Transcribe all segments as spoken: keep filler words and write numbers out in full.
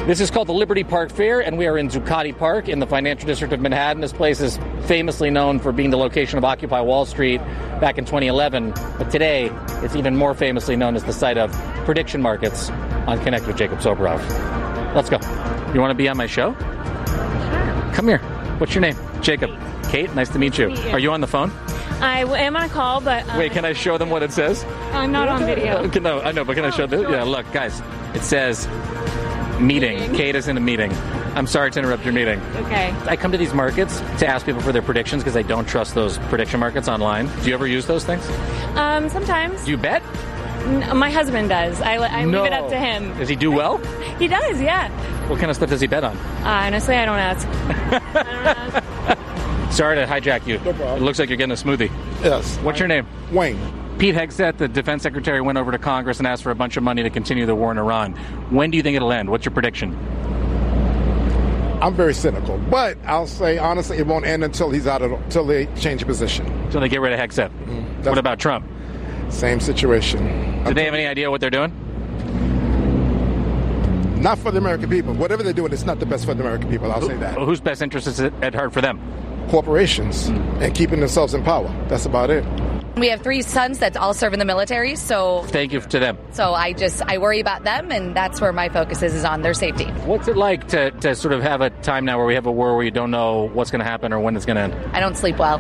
This is called the Liberty Park Fair, and we are in Zuccotti Park in the financial district of Manhattan. This place is famously known for being the location of Occupy Wall Street back in twenty eleven, but today it's even more famously known as the site of prediction markets on Connect with Jacob Soboroff. Let's go. You want to be on my show? Sure. Come here. What's your name? Jacob. Kate, Kate nice to meet you. Meet you. Are you on the phone? I am on a call, but... Um, Wait, can I show them what it says? I'm not on video. No, I know, but can I show this? Yeah, look, guys. It says... Meeting. meeting. Kate is in a meeting. I'm sorry to interrupt your meeting. Okay. I come to these markets to ask people for their predictions because I don't trust those prediction markets online. Do you ever use those things? Um, sometimes. Do you bet? N- my husband does. I, I no. leave it up to him. Does he do well? He does, yeah. What kind of stuff does he bet on? Uh, honestly, I don't ask. I don't ask. Sorry to hijack you. No problem. It looks like you're getting a smoothie. Yes. What's your name? Wayne. Pete Hegseth, the defense secretary, went over to Congress and asked for a bunch of money to continue the war in Iran. When do you think it'll end? What's your prediction? I'm very cynical, but I'll say honestly, it won't end until he's out of until they change the position. Until they get rid of Hegseth. Mm, what about Trump? Same situation. Do until they have any idea what they're doing? Not for the American people. Whatever they're doing, it's not the best for the American people. I'll Who, say that. Whose best interest is it at heart for them? Corporations mm. and keeping themselves in power. That's about it. We have three sons that all serve in the military, so... Thank you to them. So I just, I worry about them, and that's where my focus is, is on their safety. What's it like to, to sort of have a time now where we have a war where you don't know what's going to happen or when it's going to end? I don't sleep well.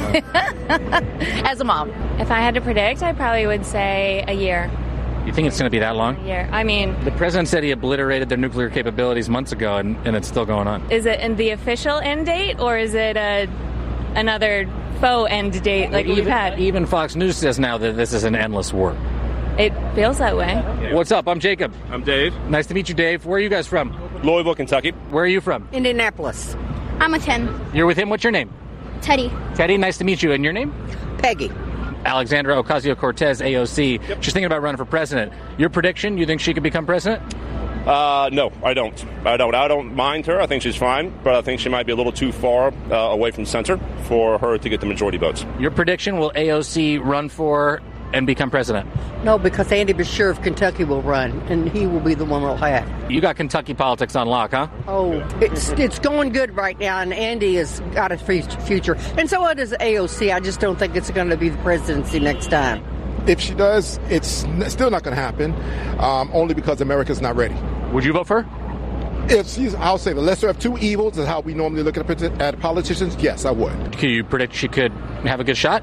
As a mom. If I had to predict, I probably would say a year. You think it's going to be that long? A year. I mean... The president said he obliterated their nuclear capabilities months ago, and, and it's still going on. Is it in the official end date, or is it a another... faux end date like well, we've even, had. Even Fox News says now that this is an endless war. It feels that way. What's up? I'm Jacob. I'm Dave. Nice to meet you, Dave. Where are you guys from? Louisville, Kentucky. Where are you from? Indianapolis. I'm a ten. You're with him? What's your name? Teddy. Teddy, nice to meet you. And your name? Peggy. Alexandra Ocasio-Cortez, A O C. Yep. She's thinking about running for president. Your prediction, you think she could become president? Uh, no, I don't. I don't. I don't mind her. I think she's fine, but I think she might be a little too far uh, away from center for her to get the majority votes. Your prediction, will A O C run for and become president? No, because Andy Beshear of Kentucky will run, and he will be the one we'll have. You got Kentucky politics on lock, huh? Oh, it's it's going good right now, and Andy has got a future. And so does A O C. I just don't think it's going to be the presidency next time. If she does, it's still not going to happen, um, only because America's not ready. Would you vote for her? If she's, I'll say the lesser of two evils is how we normally look at, at politicians. Yes, I would. Can you predict she could have a good shot?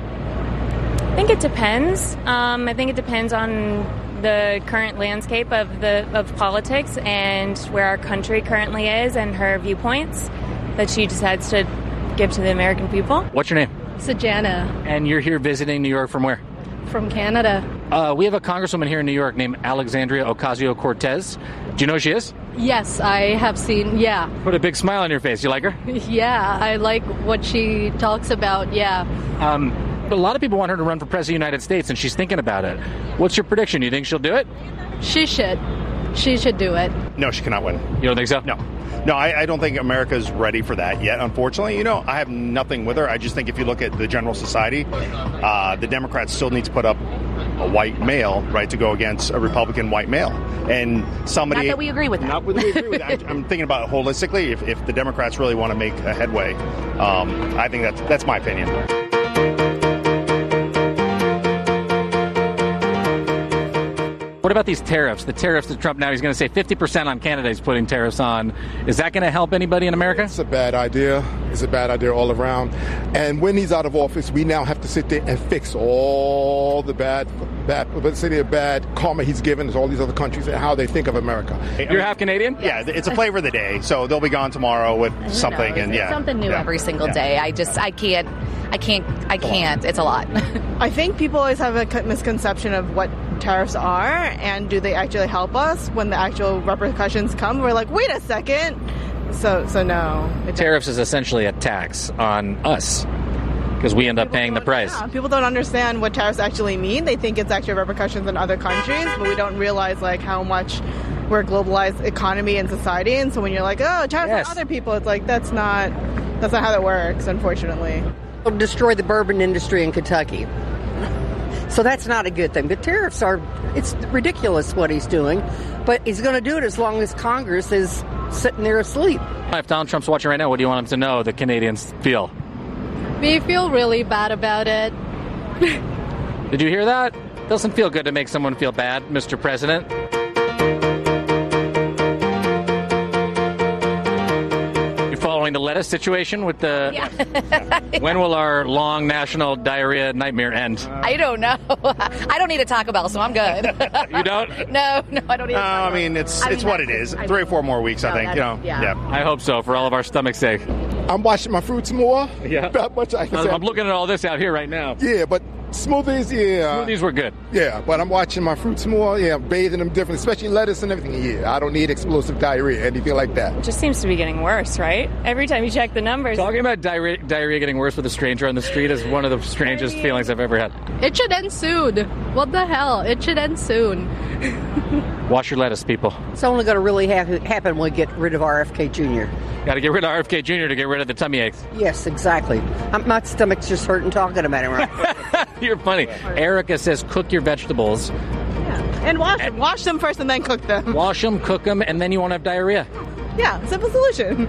I think it depends. Um, I think it depends on the current landscape of the of politics and where our country currently is and her viewpoints that she decides to give to the American people. What's your name? Sajana. And you're here visiting New York from where? From Canada. Uh, we have a congresswoman here in New York named Alexandria Ocasio-Cortez. Do you know who she is? Yes, I have seen, yeah. Put a big smile on your face. You like her? Yeah, I like what she talks about, yeah. Um, but a lot of people want her to run for president of the United States, and she's thinking about it. What's your prediction? Do you think she'll do it? She should. She should do it. No, she cannot win. You don't think so? No. No, I, I don't think America's ready for that yet, unfortunately. You know, I have nothing with her. I just think if you look at the general society, uh, the Democrats still need to put up a white male, right, to go against a Republican white male. And somebody... Not that we agree with that. Not that we agree with that. I'm thinking about it holistically. If, if the Democrats really want to make a headway, um, I think that's, that's my opinion. What about these tariffs? The tariffs that Trump now, he's going to say fifty percent on Canada he's putting tariffs on. Is that going to help anybody in America? It's a bad idea. It's a bad idea all around. And when he's out of office, we now have to sit there and fix all the bad, bad, let's say the bad karma he's given to all these other countries and how they think of America. You're half Canadian? Yeah, it's a flavor of the day. So they'll be gone tomorrow with Who something. knows? and It's yeah, something new yeah. every single yeah. day. I just, I can't, I can't, I can't. It's a lot. I think people always have a misconception of what tariffs are and do they actually help us when the actual repercussions come. We're like, wait a second. So, so no. Tariffs is essentially a tax on us because we end up people paying the price. Yeah, people don't understand what tariffs actually mean. They think it's actually repercussions in other countries, but we don't realize like how much we're a globalized economy and society. And so when you're like, oh, tariffs Yes. on other people, it's like that's not that's not how that works, unfortunately. It'll destroy the bourbon industry in Kentucky. So that's not a good thing. The tariffs are, it's ridiculous what he's doing, but he's going to do it as long as Congress is sitting there asleep. If Donald Trump's watching right now, what do you want him to know that Canadians feel? We feel really bad about it. Did you hear that? Doesn't feel good to make someone feel bad, Mister President. You're following the lettuce situation with the... Yeah. When will our long national diarrhea nightmare end? I don't know. I don't need a Taco Bell, so I'm good. You don't? No, no, I don't need No, a Taco I Bell. mean, it's I it's mean, what it is. Three or four more weeks, I No, think. You know, that's- yeah. I hope so, for all of our stomach's sake. I'm washing my fruits more. Yeah. That much I can say. I'm looking at all this out here right now. Yeah, but smoothies, yeah. Smoothies were good. Yeah, but I'm watching my fruits more. Yeah, I'm bathing them different, especially lettuce and everything. Yeah, I don't need explosive diarrhea, anything like that. It just seems to be getting worse, right? Every time you check the numbers. Talking about diarrhea, diarrhea getting worse with a stranger on the street is one of the strangest feelings I've ever had. It should end soon. What the hell? It should end soon. Wash your lettuce, people. It's only going to really have, happen when we get rid of R F K Junior Got to get rid of R F K Junior to get rid of the tummy aches. Yes, exactly. I'm, my stomach's just hurting talking about it right You're funny. Erica says cook your vegetables. And wash them. Wash them first and then cook them. Wash them, cook them, and then you won't have diarrhea. Yeah, simple solution.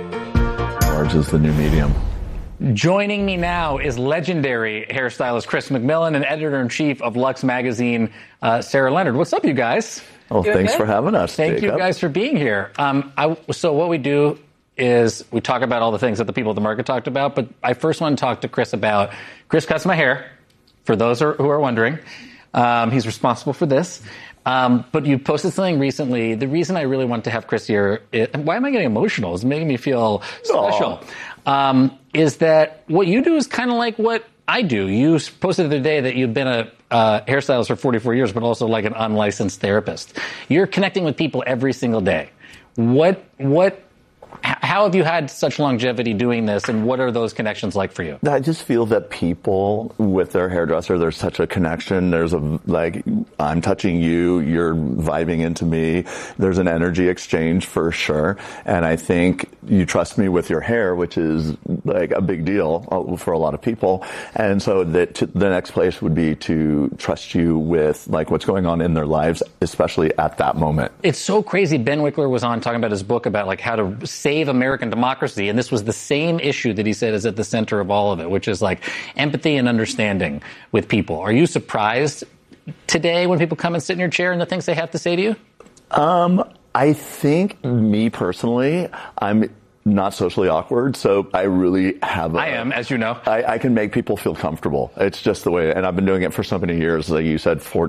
Large is the new medium. Joining me now is legendary hairstylist Chris McMillan and editor-in-chief of Lux Magazine, uh, Sarah Leonard. What's up, you guys? Well, Doing thanks good? for having us, Thank Jacob. you guys for being here. Um, I, so what we do is we talk about all the things that the people at the market talked about, but I first want to talk to Chris about, Chris cuts my hair, for those who are wondering. Um, he's responsible for this. Um, but you posted something recently. The reason I really wanted to have Chris here, is, why am I getting emotional? It's making me feel special. Um, is that what you do is kind of like what I do. You posted the other day that you've been a uh, hairstylist for forty-four years, but also like an unlicensed therapist. You're connecting with people every single day. What, what, how have you had such longevity doing this, and what are those connections like for you? I just feel that people with their hairdresser, there's such a connection. There's a, like, I'm touching you, you're vibing into me. There's an energy exchange for sure. And I think you trust me with your hair, which is like a big deal for a lot of people. And so that t- the next place would be to trust you with like what's going on in their lives, especially at that moment. It's so crazy. Ben Wickler was on talking about his book about like how to save American democracy, and this was the same issue that he said is at the center of all of it, which is like empathy and understanding with people. Are you surprised today when people come and sit in your chair and the things they have to say to you? Um, I think me personally, I'm not socially awkward, so I really have a, I am, as you know. I, I can make people feel comfortable. It's just the way, and I've been doing it for so many years, like you said, forty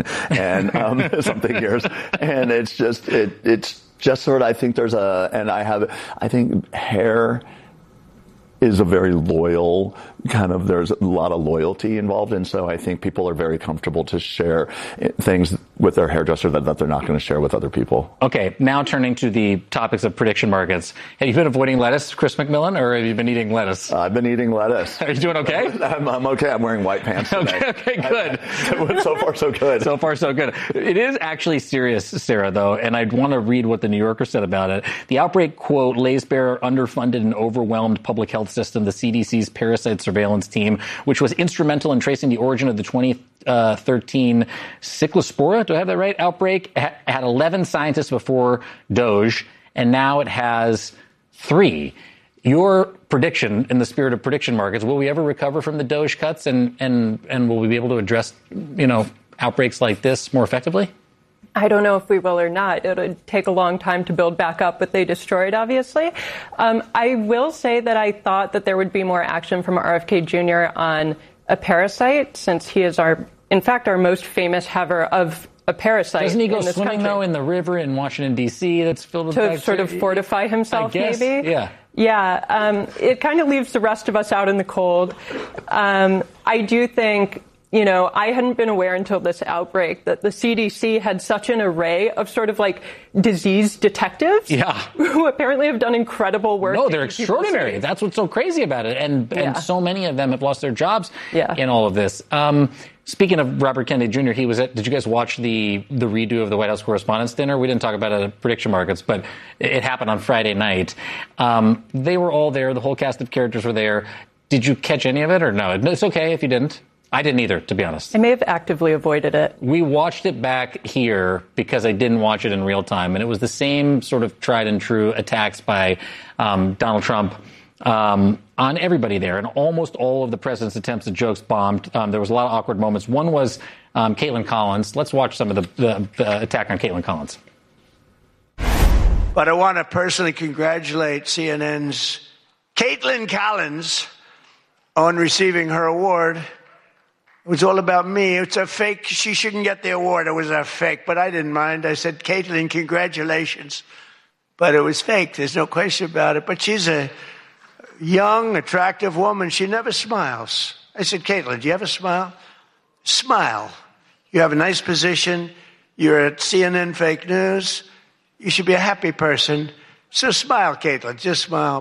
and um, something years, and it's just, it, it's just sort of, I think there's a, and I have, I think hair is a very loyal kind of, there's a lot of loyalty involved, and so I think people are very comfortable to share things with their hairdresser that, that they're not going to share with other people. Okay, now turning to the topics of prediction markets. Have you been avoiding lettuce, Chris McMillan, or have you been eating lettuce? Uh, I've been eating lettuce. Are you doing okay? I'm, I'm okay. I'm wearing white pants today. Okay, okay, good. I, so far, so good. So far, so good. It is actually serious, Sarah, though, and I'd want to read what the New Yorker said about it. The outbreak, quote, lays bare underfunded and overwhelmed public health system, the C D C's parasite surveillance team, which was instrumental in tracing the origin of the twenty thirteen Cyclospora, do I have that right, outbreak. It had eleven scientists before Doge, and now it has three. Your prediction, in the spirit of prediction markets, will we ever recover from the Doge cuts, and, and, and will we be able to address, you know, outbreaks like this more effectively? I don't know if we will or not. It'll take a long time to build back up what they destroyed, obviously. Um, I will say that I thought that there would be more action from R F K Junior on a parasite, since he is our, in fact, our most famous haver of a parasite. Doesn't he go in this swimming, country. though, in the river in Washington, D C that's filled with to bacteria? sort of fortify himself, I guess, maybe? Yeah. Yeah, um, it kind of leaves the rest of us out in the cold. Um, I do think, you know, I hadn't been aware until this outbreak that the C D C had such an array of sort of like disease detectives. Yeah. Who apparently have done incredible work. No, they're extraordinary. That's what's so crazy about it. And Yeah. and so many of them have lost their jobs Yeah. in all of this. Um, speaking of Robert Kennedy Junior, he was at, did you guys watch the, the redo of the White House Correspondents' Dinner? We didn't talk about it at Prediction Markets, but it, it happened on Friday night. Um, they were all there. The whole cast of characters were there. Did you catch any of it or no? It's okay if you didn't. I didn't either, to be honest. I may have actively avoided it. We watched it back here because I didn't watch it in real time, and it was the same sort of tried and true attacks by um, Donald Trump um, on everybody there, and almost all of the president's attempts at jokes bombed. Um, there was a lot of awkward moments. One was um, Caitlin Collins. Let's watch some of the, the, the attack on Caitlin Collins. But I want to personally congratulate C N N's Caitlin Collins on receiving her award. It was all about me. It's a fake. She shouldn't get the award. It was a fake, but I didn't mind. I said, Caitlin, congratulations. But it was fake. There's no question about it. But she's a young, attractive woman. She never smiles. I said, Caitlin, do you have a smile? Smile. You have a nice position. You're at C N N Fake News. You should be a happy person. So smile, Caitlin. Just smile.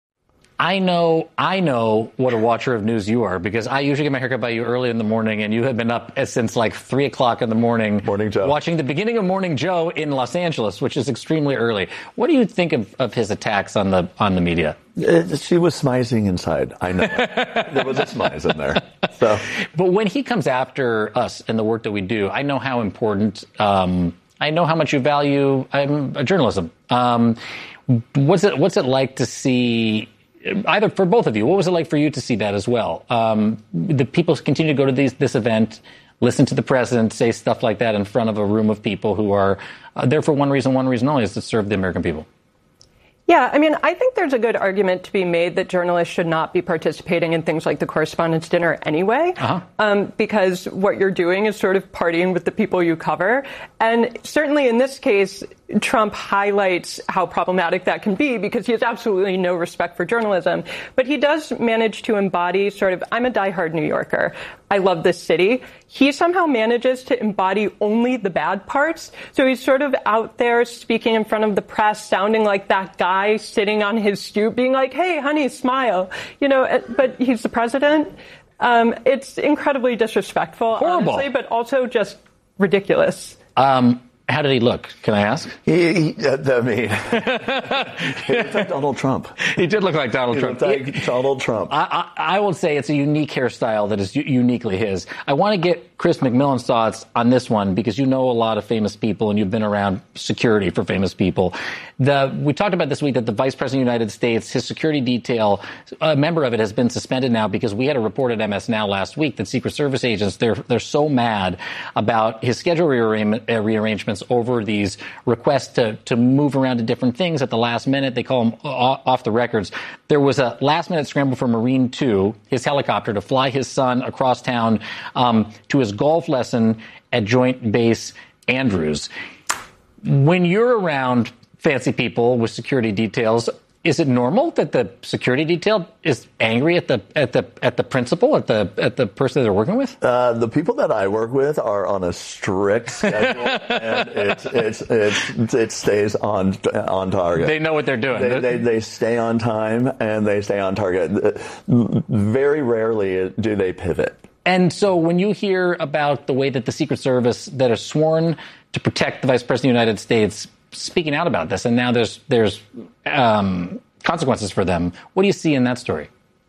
I know, I know what a watcher of news you are, because I usually get my haircut by you early in the morning, and you have been up since like three o'clock in the morning, Morning Joe, watching the beginning of Morning Joe in Los Angeles, which is extremely early. What do you think of, of his attacks on the on the media? Uh, she was smizing inside. I know there was a smize in there. So, but when he comes after us and the work that we do, I know how important. Um, I know how much you value um, journalism. Um, what's it What's it like to see? Either for both of you, what was it like for you to see that as well? Um, the people continue to go to these, this event, listen to the president say stuff like that in front of a room of people who are uh, there for one reason, one reason only, is to serve the American people. Yeah, I mean, I think there's a good argument to be made that journalists should not be participating in things like the Correspondents' Dinner anyway, uh-huh. um, because what you're doing is sort of partying with the people you cover. And certainly in this case, Trump highlights how problematic that can be because he has absolutely no respect for journalism. But he does manage to embody sort of, I'm a diehard New Yorker. I love this city. He somehow manages to embody only the bad parts. So he's sort of out there speaking in front of the press, sounding like that guy sitting on his stoop, being like, hey, honey, smile. You know, but he's the president. Um, it's incredibly disrespectful, Horrible. honestly, but also just ridiculous. Um, How did he look? Can I ask? He, he, I mean, he looked like Donald Trump. He did look like Donald he Trump. Looked like Donald Trump. I, I, I will say it's a unique hairstyle that is u- uniquely his. I want to get Chris McMillan's thoughts on this one because you know a lot of famous people and you've been around security for famous people. The, we talked about this week that the Vice President of the United States, his security detail, a member of it has been suspended now because we had a report at M S Now last week that Secret Service agents, they're they're so mad about his schedule rearra- uh, rearrangements over these requests to, to move around to different things at the last minute. They call them off the records. There was a last-minute scramble for Marine two, his helicopter, to fly his son across town um, to his golf lesson at Joint Base Andrews. When you're around fancy people with security details, is it normal that the security detail is angry at the at the at the principal, at the at the person they're working with? Uh, the people that I work with are on a strict schedule, and it's, it's it's it stays on on target. They know what they're doing. They, they they stay on time and they stay on target. Very rarely do they pivot. And so when you hear about the way that the Secret Service that are sworn to protect the Vice President of the United States speaking out about this, and now there's there's um, consequences for them. What do you see in that story?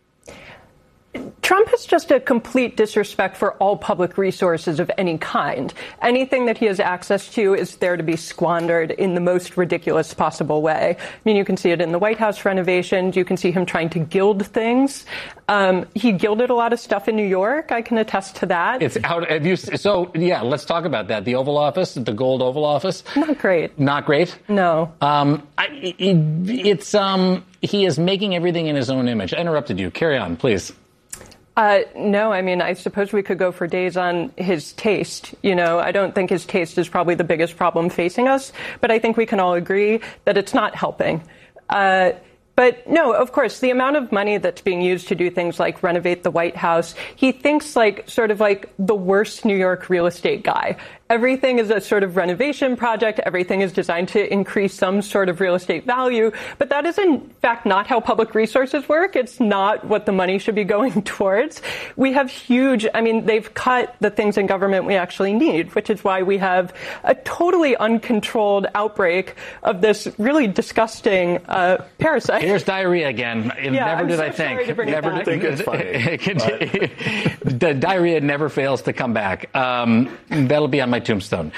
Trump has just a complete disrespect for all public resources of any kind. Anything that he has access to is there to be squandered in the most ridiculous possible way. I mean, you can see it in the White House renovations. You can see him trying to gild things. Um, he gilded a lot of stuff in New York. I can attest to that. It's out. Have you, so, yeah, let's talk about that. The Oval Office, the gold Oval Office. Not great. Not great? No. Um, I, it, it's, um, he is making everything in his own image. I interrupted you. Carry on, please. Uh, no, I mean, I suppose we could go for days on his taste. You know, I don't think his taste is probably the biggest problem facing us, but I think we can all agree that it's not helping. Uh, But no, of course, the amount of money that's being used to do things like renovate the White House, he thinks like sort of like the worst New York real estate guy. everything is a sort of renovation project. Everything is designed to increase some sort of real estate value. But that is, in fact, not how public resources work. It's not what the money should be going towards. We have huge, I mean, they've cut the things in government we actually need, which is why we have a totally uncontrolled outbreak of this really disgusting uh, parasite. Here's diarrhea again. It Yeah, never I'm did so I think. sorry to bring it never back. did I think it's funny, It- the diarrhea never fails to come back. Um, that'll be on my tombstone.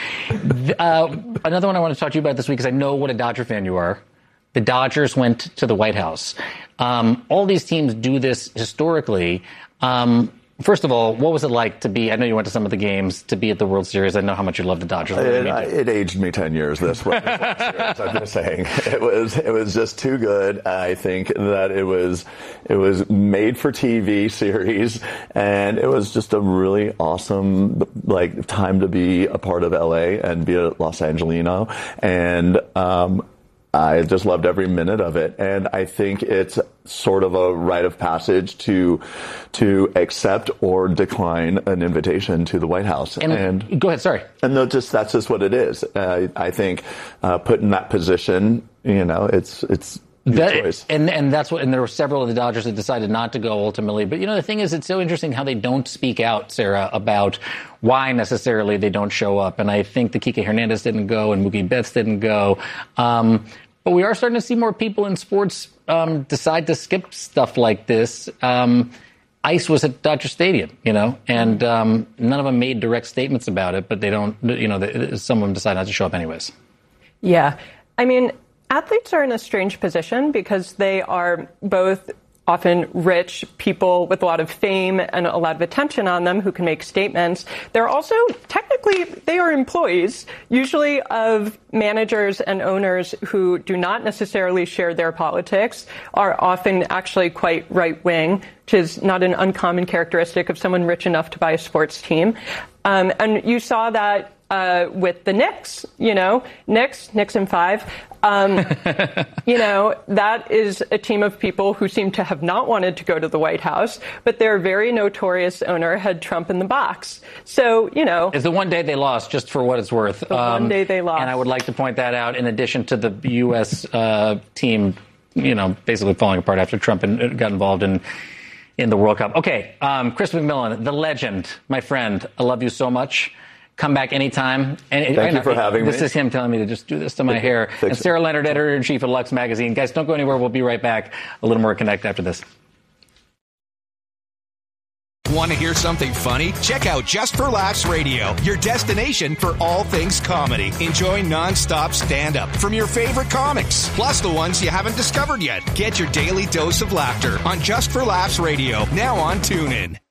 Uh, another one I want to talk to you about this week is I know what a Dodger fan you are. The Dodgers went to the White House. Um, all these teams do this historically. Um, First of all, what was it like to be, I know you went to some of the games, to be at the World Series. I know how much you love the Dodgers. It, I, it aged me ten years, this one. I'm just saying. It was, it was just too good. I think that it was, it was made for T V series, and it was just a really awesome, like, time to be a part of L A and be a Los Angelino. And, um, I just loved every minute of it, and I think it's sort of a rite of passage to to accept or decline an invitation to the White House. And, and go ahead, sorry. And no, just that's just what it is. Uh, I think uh, put in that position, you know, it's it's. That, and and that's what, and there were several of the Dodgers that decided not to go ultimately. But you know, the thing is, it's so interesting how they don't speak out, Sarah, about why necessarily they don't show up. And I think the Kike Hernandez didn't go, and Mookie Betts didn't go. Um, but we are starting to see more people in sports um, decide to skip stuff like this. Um, ICE was at Dodger Stadium, you know, and um, none of them made direct statements about it. But they don't, you know, they, some of them decide not to show up anyways. Yeah, I mean. Athletes are in a strange position because they are both often rich people with a lot of fame and a lot of attention on them who can make statements. They're also, technically, they are employees, usually of managers and owners who do not necessarily share their politics, are often actually quite right-wing, which is not an uncommon characteristic of someone rich enough to buy a sports team. Um, and you saw that Uh, with the Knicks, you know, Knicks, Knicks in five. Um, you know, that is a team of people who seem to have not wanted to go to the White House, but their very notorious owner had Trump in the box. So, you know. It's the one day they lost, just for what it's worth. The um, one day they lost. And I would like to point that out in addition to the U S uh, team, you know, basically falling apart after Trump in, got involved in in the World Cup. Okay, um, Chris McMillan, the legend, my friend, I love you so much. Come back anytime. And, Thank you for having this me. This is him telling me to just do this to my hair. Fix and Sarah it. Leonard, editor-in-chief of Lux Magazine. Guys, don't go anywhere. We'll be right back. A little more Connect after this. Want to hear something funny? Check out Just for Laughs Radio, your destination for all things comedy. Enjoy nonstop stand-up from your favorite comics, plus the ones you haven't discovered yet. Get your daily dose of laughter on Just for Laughs Radio, now on TuneIn.